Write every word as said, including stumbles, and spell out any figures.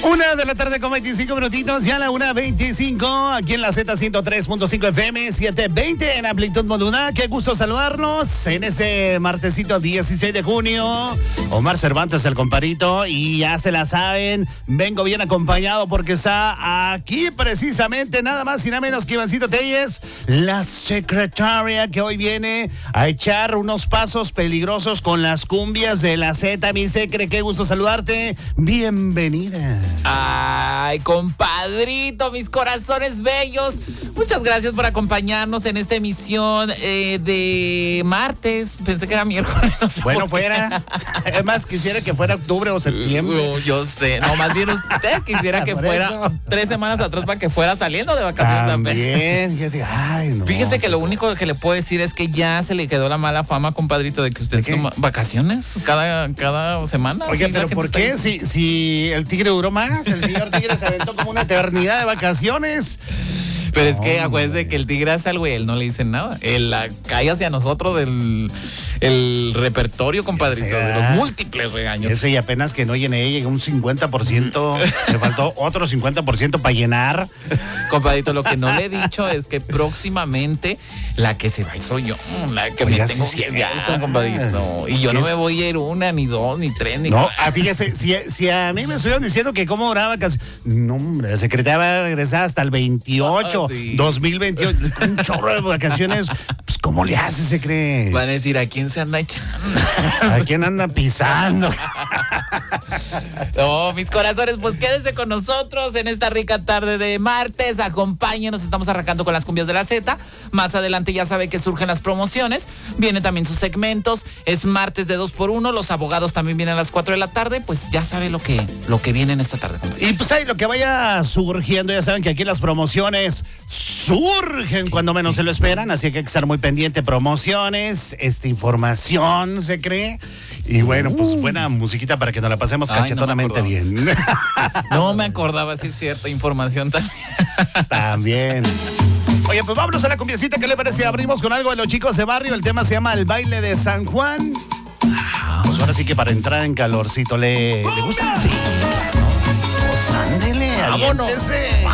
Una de la tarde con veinticinco minutitos, ya a la una veinticinco, aquí en la Z ciento tres punto cinco F M, setecientos veinte en amplitud modulada. Qué gusto saludarlos en este martesito dieciséis de junio. Omar Cervantes, el comparito, y ya se la saben, vengo bien acompañado porque está aquí precisamente nada más y nada menos que Ivancito Telles, la secretaria que hoy viene a echar unos pasos peligrosos con las cumbias de la Z. Mi secre, qué gusto saludarte, bienvenida. Ay, compadrito, mis corazones bellos. Muchas gracias por acompañarnos en esta emisión eh, de martes. Pensé que era miércoles. No sé bueno, fuera. Además, quisiera que fuera octubre o septiembre. Uh, yo sé. No, más bien usted quisiera que fuera eso. Tres semanas atrás para que fuera saliendo de vacaciones también. también. Ay, no. Fíjese que lo único que le puedo decir es que ya se le quedó la mala fama, compadrito, de que usted toma vacaciones cada, cada semana. Oye, pero ¿por qué? Si, si el tigre duró más. El señor Tigre se aventó como una eternidad de vacaciones. Pero es que acuérdese que el tigre hace algo y él no le dice nada. Él la cae hacia nosotros del el repertorio, compadrito, de los múltiples regaños. Ese y apenas que no llené, llegó un cincuenta por ciento. Le faltó otro cincuenta por ciento para llenar. Compadrito, lo que no le he dicho es que próximamente la que se va soy yo. La que Oiga, me tengo sí, que ir, compadrito. Y yo no me voy a ir una, ni dos, ni tres, ni no, ah, fíjese, si, si a mí me estuvieron diciendo que cómo duraba casi. No, hombre, la secretaria va a regresar hasta el veintiocho. Oh, sí. dos mil veintiocho, un chorro de vacaciones, pues ¿cómo le hace, se cree? Van a decir, ¿a quién se anda echando? ¿A quién anda pisando? No, mis corazones, pues quédense con nosotros en esta rica tarde de martes, acompáñenos, estamos arrancando con las cumbias de la Z, más adelante ya sabe que surgen las promociones, vienen también sus segmentos, es martes de dos por uno, los abogados también vienen a las cuatro de la tarde, pues ya sabe lo que, lo que viene en esta tarde, compadre. Y pues ahí lo que vaya surgiendo, ya saben que aquí las promociones surgen cuando menos sí. se lo esperan, así que hay que estar muy pendiente. Promociones, esta información se cree. Y bueno, uh. pues buena musiquita para que nos la pasemos Ay, cachetonamente no bien. No me acordaba, sí es cierto, información también. También. Oye, pues vámonos a la cumbiacita, ¿qué le parece? Abrimos con algo de los chicos de barrio, el tema se llama El Baile de San Juan. Pues ahora sí que para entrar en calorcito, ¿le, ¿le gusta? Sí. Pues ándele, vámonos.